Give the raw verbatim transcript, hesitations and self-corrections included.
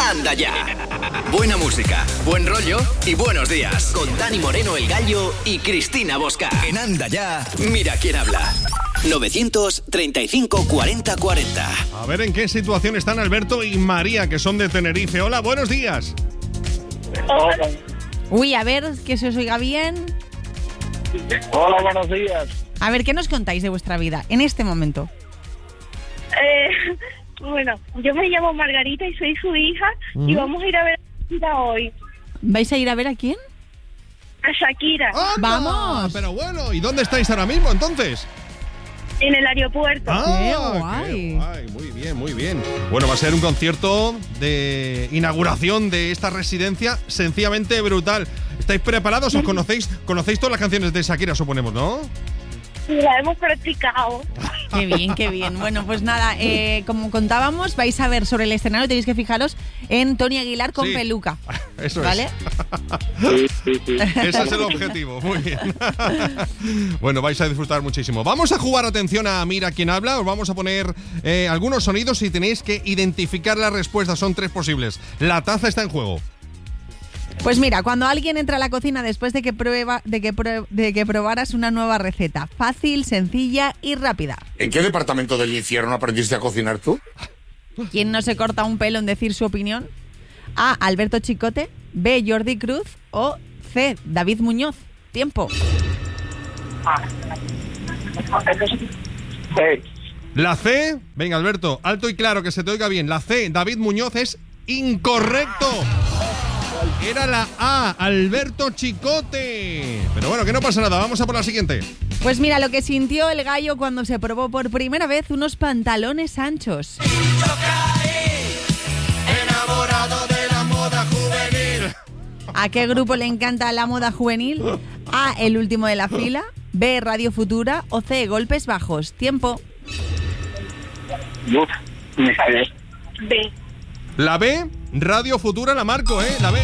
Anda Ya. Buena música, buen rollo y buenos días. Con Dani Moreno, el Gallo, y Cristina Bosca. En Anda Ya, mira quién habla. novecientos treinta y cinco cuarenta cuarenta. A ver en qué situación están Alberto y María, que son de Tenerife. Hola, buenos días. Hola. Uy, a ver, que se os oiga bien. Hola, buenos días. A ver, ¿qué nos contáis de vuestra vida en este momento? Eh, bueno, yo me llamo Margarita y soy su hija ¿Mm? y vamos a ir a ver a Shakira hoy. ¿Vais a ir a ver a quién? A Shakira. ¡Anda! ¡Vamos! Pero bueno, ¿y dónde estáis ahora mismo entonces? En el aeropuerto. ¡Ah, ¡Qué guay! Qué guay! Muy bien, muy bien. Bueno, va a ser un concierto de inauguración de esta residencia sencillamente brutal. ¿Estáis preparados? ¿Os conocéis? ¿Conocéis todas las canciones de Shakira, suponemos, no? La hemos practicado. Qué bien, qué bien. Bueno, pues nada, eh, como contábamos, vais a ver sobre el escenario, tenéis que fijaros en Tony Aguilar con Sí. peluca. Eso ¿vale? es. Ese es el objetivo. Muy bien. Bueno, vais a disfrutar muchísimo. Vamos a jugar, atención a Mira quién habla. Os vamos a poner eh, algunos sonidos y tenéis que identificar la respuesta. Son tres posibles. La taza está en juego. Pues mira, cuando alguien entra a la cocina después de que prueba, de que prue- de que probaras una nueva receta, fácil, sencilla y rápida. ¿En qué departamento del infierno aprendiste a cocinar tú? ¿Quién no se corta un pelo en decir su opinión? A. Alberto Chicote, B. Jordi Cruz o C. David Muñoz. Tiempo. Eh, La C, venga Alberto, alto y claro, que se te oiga bien. La C, David Muñoz, es incorrecto. Era la A, Alberto Chicote. Pero bueno, que no pasa nada, vamos a por la siguiente. Pues mira lo que sintió el Gallo cuando se probó por primera vez unos pantalones anchos. Enamorado de la moda juvenil. ¿A qué grupo le encanta la moda juvenil? A. El último de la fila, B. Radio Futura o C. Golpes bajos. Tiempo. uf, me sale. B. La B, Radio Futura, la marco, ¿eh? La B.